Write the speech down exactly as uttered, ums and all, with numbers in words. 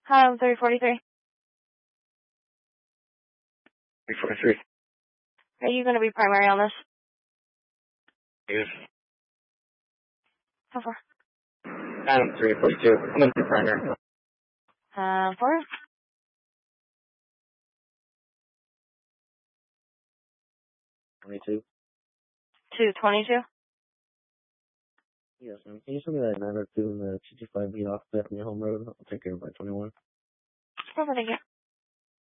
Um, three forty-three. three forty-three. Are you going to be primary on this? Yes. How far? I'm three forty-two. I'm in the primary. Uh, four? twenty-two. two twenty-two? Yes, ma'am. Can you send me that nine oh two and the two two five B off Bethany Home Road? I'll take care of it by twenty-one. Over, thank you.